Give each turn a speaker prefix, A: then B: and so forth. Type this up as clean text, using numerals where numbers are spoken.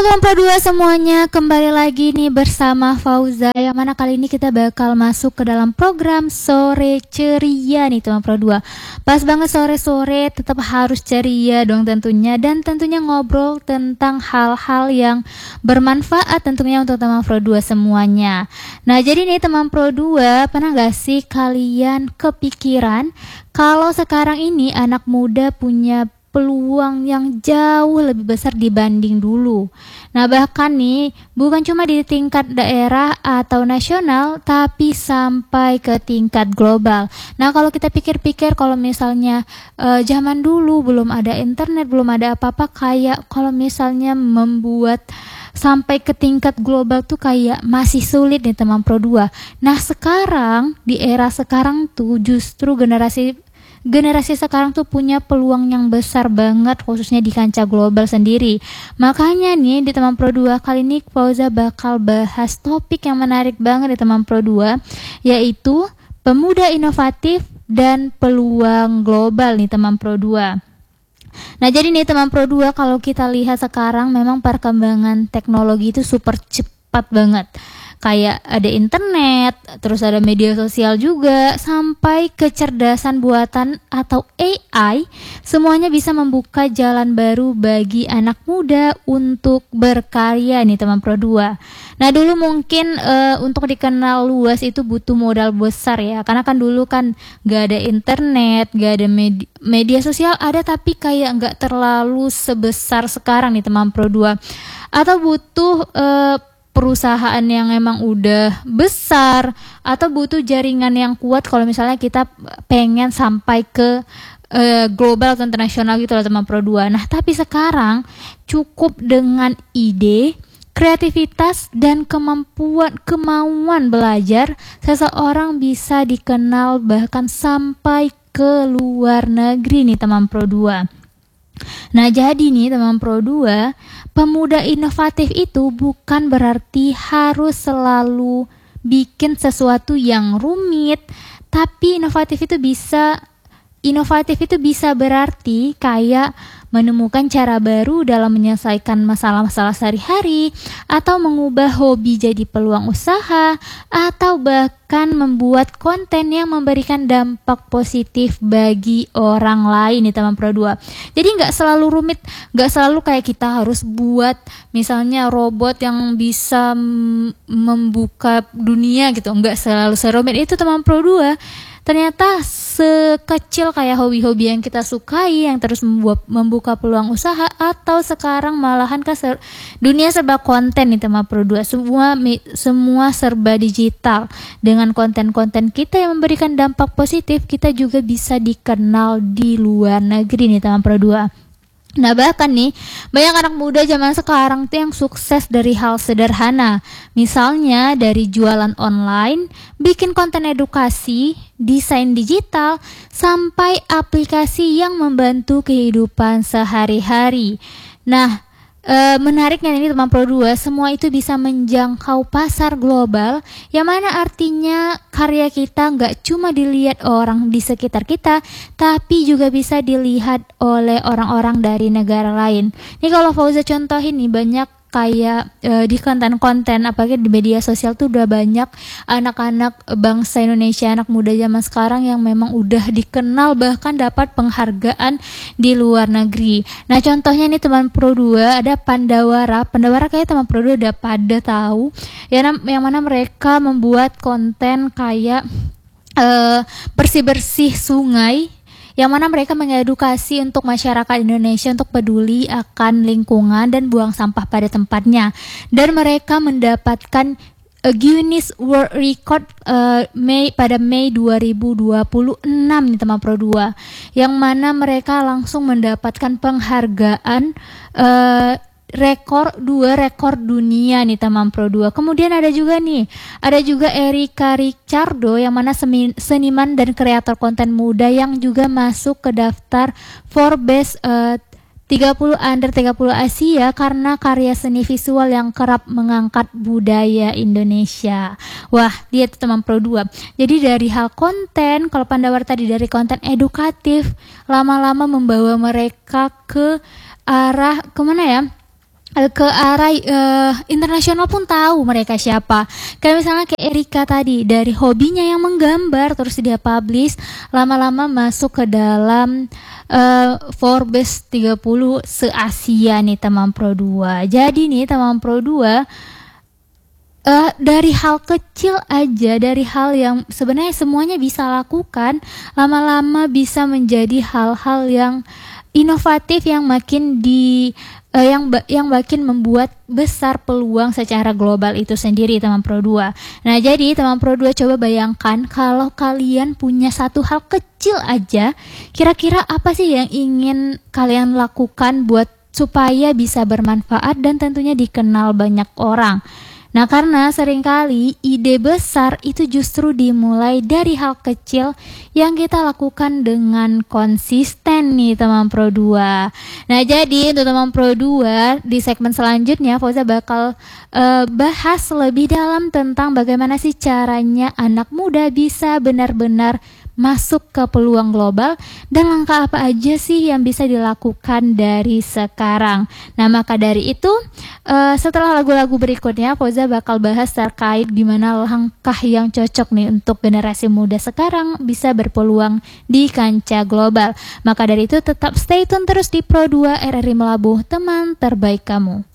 A: Halo teman Pro 2 semuanya, kembali lagi nih bersama Fauza. Yang mana kali ini kita bakal masuk ke dalam program Sore Ceria nih teman Pro 2. Pas banget sore-sore, tetap harus ceria dong tentunya. Dan tentunya ngobrol tentang hal-hal yang bermanfaat tentunya untuk teman Pro 2 semuanya. Nah jadi nih teman Pro 2, pernah gak sih kalian kepikiran kalau sekarang ini anak muda punya peluang yang jauh lebih besar dibanding dulu. Nah bahkan nih bukan cuma di tingkat daerah atau nasional, tapi sampai ke tingkat global. Nah kalau kita pikir-pikir, kalau misalnya zaman dulu belum ada internet, belum ada apa-apa, kayak kalau misalnya membuat sampai ke tingkat global tuh kayak masih sulit nih teman Pro 2. Nah sekarang, di era sekarang tuh justru generasi sekarang tuh punya peluang yang besar banget, khususnya di kancah global sendiri. Makanya nih di teman Pro 2 kali ini Fauza bakal bahas topik yang menarik banget di teman Pro 2, yaitu pemuda inovatif dan peluang global nih teman Pro 2. Nah jadi nih teman Pro 2, kalau kita lihat sekarang memang perkembangan teknologi itu super cepat banget. Kayak ada internet, terus ada media sosial juga, sampai kecerdasan buatan atau AI, semuanya bisa membuka jalan baru bagi anak muda untuk berkarya nih teman Pro 2. Nah dulu mungkin untuk dikenal luas itu butuh modal besar ya, karena kan dulu kan gak ada internet, gak ada media sosial, ada tapi kayak gak terlalu sebesar sekarang nih teman Pro 2. Atau butuh perusahaan yang emang udah besar, atau butuh jaringan yang kuat kalau misalnya kita pengen sampai ke global atau internasional gitu loh teman Pro 2. Nah tapi sekarang cukup dengan ide, kreativitas, dan kemauan belajar, seseorang bisa dikenal bahkan sampai ke luar negeri nih teman Pro 2. Nah jadi nih teman Pro 2, pemuda inovatif itu bukan berarti harus selalu bikin sesuatu yang rumit, tapi inovatif itu bisa berarti kayak menemukan cara baru dalam menyelesaikan masalah-masalah sehari-hari, atau mengubah hobi jadi peluang usaha, atau bahkan membuat konten yang memberikan dampak positif bagi orang lain nih teman Pro 2. Jadi nggak selalu rumit, nggak selalu kayak kita harus buat misalnya robot yang bisa membuka dunia gitu, nggak selalu serumit itu teman Pro 2. Ternyata sekecil kayak hobi-hobi yang kita sukai yang terus membuka peluang usaha, atau sekarang malahan ke dunia serba konten nih teman Pro 2. Semua serba digital. Dengan konten-konten kita yang memberikan dampak positif, kita juga bisa dikenal di luar negeri nih teman Pro 2. Nah bahkan nih banyak anak muda zaman sekarang tuh yang sukses dari hal sederhana. Misalnya dari jualan online, bikin konten edukasi, desain digital, sampai aplikasi yang membantu kehidupan sehari-hari. Nah menariknya ini teman Pro 2, semua itu bisa menjangkau pasar global, yang mana artinya karya kita nggak cuma dilihat orang di sekitar kita, tapi juga bisa dilihat oleh orang-orang dari negara lain. Ini kalau Fauza contohin nih, banyak kayak di konten-konten apalagi di media sosial tuh udah banyak anak-anak bangsa Indonesia, anak muda zaman sekarang yang memang udah dikenal bahkan dapat penghargaan di luar negeri. Nah contohnya nih teman Pro 2, ada Pandawara kayak teman Pro 2 udah pada tahu ya, yang mana mereka membuat konten kayak bersih-bersih sungai, yang mana mereka mengedukasi untuk masyarakat Indonesia untuk peduli akan lingkungan dan buang sampah pada tempatnya. Dan mereka mendapatkan Guinness World Record pada Mei 2026 nih teman Pro 2, yang mana mereka langsung mendapatkan penghargaan rekor dunia nih teman Pro 2. Kemudian ada juga Erika Ricardo, yang mana seniman dan kreator konten muda yang juga masuk ke daftar Forbes 30 under 30 Asia karena karya seni visual yang kerap mengangkat budaya Indonesia. Wah, dia tuh teman Pro 2. Jadi dari hal konten, kalau Pandawar tadi dari konten edukatif, lama-lama membawa mereka ke arah kemana ya? ke arah internasional pun tahu mereka siapa. Kayak misalnya kayak Erika tadi, dari hobinya yang menggambar terus dia publish, lama-lama masuk ke dalam Forbes 30 se-Asia nih teman Pro 2. Jadi nih teman Pro 2, dari hal kecil aja, dari hal yang sebenarnya semuanya bisa lakukan, lama-lama bisa menjadi hal-hal yang inovatif yang makin yang makin membuat besar peluang secara global itu sendiri teman Pro 2. Nah, jadi teman Pro 2 coba bayangkan kalau kalian punya satu hal kecil aja, kira-kira apa sih yang ingin kalian lakukan buat supaya bisa bermanfaat dan tentunya dikenal banyak orang. Nah, karena seringkali ide besar itu justru dimulai dari hal kecil yang kita lakukan dengan konsisten nih teman Pro 2. Nah, jadi untuk teman Pro 2 di segmen selanjutnya Fauza bakal bahas lebih dalam tentang bagaimana sih caranya anak muda bisa benar-benar masuk ke peluang global dan langkah apa aja sih yang bisa dilakukan dari sekarang. Nah, maka dari itu setelah lagu-lagu berikutnya Fauza bakal bahas terkait gimana langkah yang cocok nih untuk generasi muda sekarang bisa berpeluang di kancah global. Maka dari itu tetap stay tune terus di Pro 2 RRI Melabuh, teman terbaik kamu.